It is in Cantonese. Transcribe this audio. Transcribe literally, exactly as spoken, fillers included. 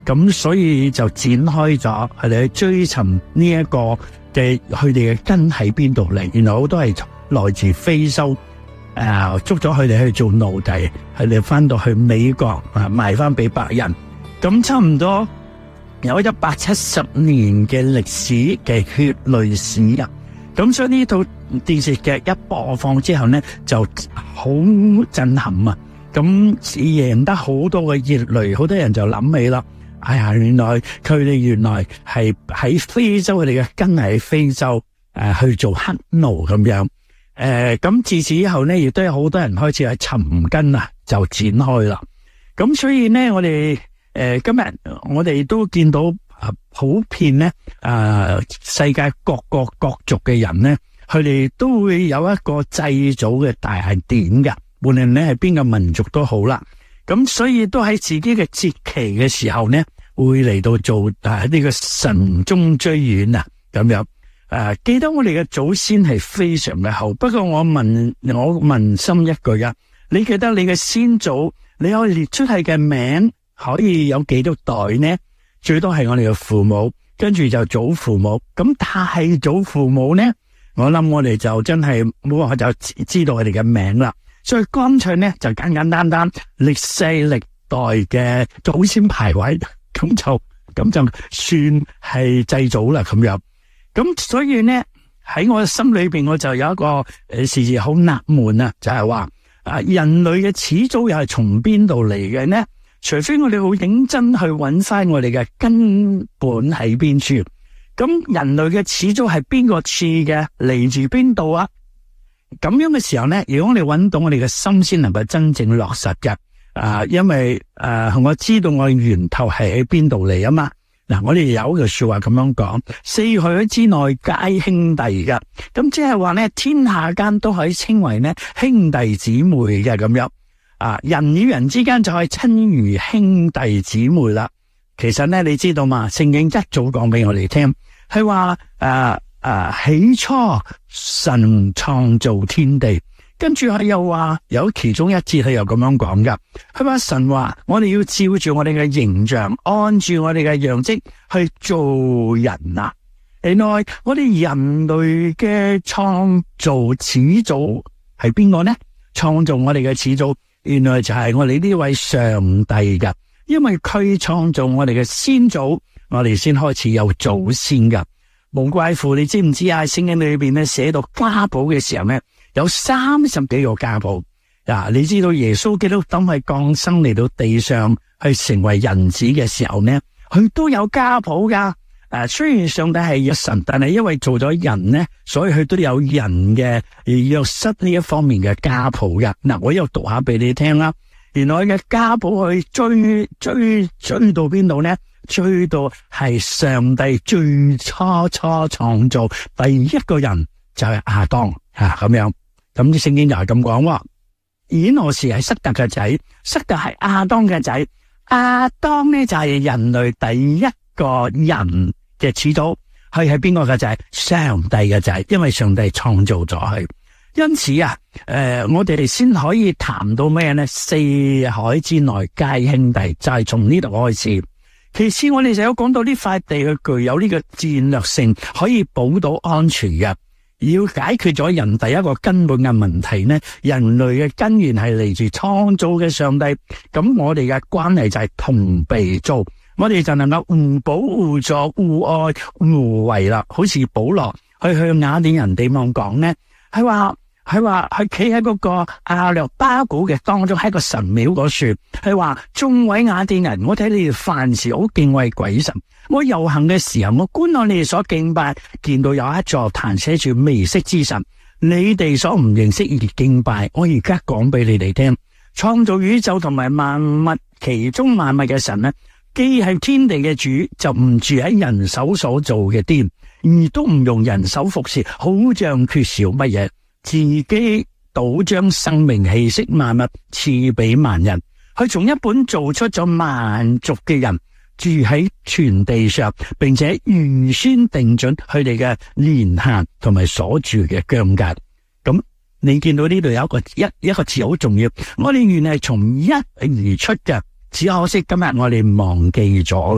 咁所以就展開咗佢哋去追尋呢一個嘅佢哋嘅根喺邊度嚟。原來好多係來自非洲，誒、呃、捉咗佢哋去做奴隸，佢哋翻到去美國啊賣翻俾白人。咁差唔多有一百七十年嘅歷史嘅血淚史啊！咁所以呢套電視劇一播放之後呢，就好震撼啊！咁贏得好多嘅熱淚，好多人就諗起啦。哎呀，原來佢哋原來係喺非洲，佢哋嘅根係喺非洲，誒、呃、去做黑奴咁樣。誒、呃，咁自此以後呢，亦都有好多人開始去尋根啊，就展開啦。咁所以呢，我哋誒、呃、今日我哋都見到啊，普遍呢，誒、呃、世界各國各族嘅人呢，佢哋都會有一個祭祖嘅大典㗎，無論你係邊個民族都好啦。咁所以都喺自己嘅節期嘅時候呢，會嚟到做誒呢個神中追遠啊，咁樣誒、啊，記得我哋嘅祖先係非常嘅好。不過我問我問心一句啊，你記得你嘅先祖，你可以列出嚟嘅名可以有幾多代呢？最多係我哋嘅父母，跟住就祖父母。咁但係祖父母呢，我諗我哋就真係冇辦法就知道佢哋嘅名啦。所以乾脆呢就簡簡單單歷世歷代嘅祖先排位，咁就咁就算係祭祖啦咁樣。咁所以呢喺我心裏邊，我就有一個誒時時好納悶啊，就係話啊人類嘅始祖又係從邊度嚟嘅呢？除非我哋好認真去揾翻我哋嘅根本喺邊處。咁人類嘅始祖係邊個賜嘅？嚟自邊度啊？咁樣嘅時候呢，如果我哋揾到我哋嘅心先能夠真正落實嘅，啊，因為誒、啊、我知道我源頭係喺邊度嚟啊嘛。嗱，我哋有一句說話咁樣講，四海之內皆兄弟噶，咁即係話呢，天下間都可以稱為呢兄弟姊妹嘅咁樣，啊，人與人之間就係親如兄弟姊妹啦。其實呢，你知道嘛？聖經一早講俾我哋聽，係話誒。啊！起初神創造天地，跟住佢又話有其中一節佢又咁樣講噶。佢話神話我哋要照住我哋嘅形象，按住我哋嘅樣式去做人啊！原來我哋人類嘅創造始祖係邊個呢？創造我哋嘅始祖，原來就係我哋呢位上帝噶。因為佢創造我哋嘅先祖，我哋先開始有祖先噶。無怪乎你知唔知啊？聖經裏邊咧寫到家譜嘅時候咧，有三十幾個家譜啊！你知道耶穌基督當係降生嚟到地上去成為人子嘅時候咧，佢都有家譜噶。誒，雖然上帝係一神，但係因為做咗人咧，所以佢都有人嘅約瑟呢一方面嘅家譜噶。嗱，我又讀下俾你聽啦。原來嘅家譜去追追追到邊度咧？追到係上帝最初初創造第一個人就係亞當吓咁樣，咁啲聖經就係咁講。以諾士係塞特嘅仔，塞特係亞當嘅仔，亞當咧就係人類第一個人嘅始祖，係係邊個嘅仔？上帝嘅仔，因為上帝創造咗佢。因此啊，誒、呃，我哋先可以談到咩呢？四海之內皆兄弟，就係從呢度開始。其次，我哋就有講到呢塊地佢具有呢個戰略性，可以保到安全嘅。要解決咗人第一個根本嘅問題呢，人類嘅根源係嚟自創造嘅上帝。咁我哋嘅關係就係同被造，我哋就能夠互保互助、互愛互為啦。好似保羅去向雅典人地方講呢，係話。係話佢企喺嗰個亞略巴古嘅當中，喺個神廟嗰處，係話眾位雅典人，我睇你哋凡事好敬畏鬼神。我遊行嘅時候，我觀看你哋所敬拜，見到有一座壇寫住未識之神，你哋所唔認識而敬拜。我而家講俾你哋聽，創造宇宙同埋萬物其中萬物嘅神呢，既係天地嘅主，就唔住喺人手所做嘅殿，而都唔用人手服侍，好像缺少乜嘢。自己倒將生命氣息萬物賜俾萬人，佢從一本做出咗萬族嘅人住喺全地上，並且預先定準佢哋嘅年限同埋所住嘅疆界。咁你見到呢度有一個一一個字好重要，我哋原來係從一而出嘅，只可惜今日我哋忘記咗啦。